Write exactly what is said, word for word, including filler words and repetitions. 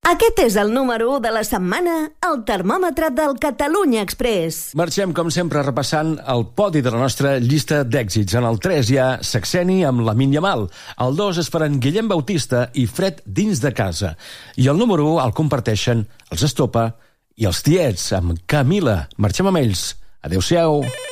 Aquest és el número u de la setmana al termòmetre del Catalunya Express. Marxem, com sempre, repassant el podi de la nostra llista d'èxits. En el tres hi ha Saxeni amb Lamine Yamal. El dos és per en Guillem Bautista i Fred dins de casa. I el número u el comparteixen els Estopa i els Tiets amb Camila. Marxem amb ells. Adéu-siau.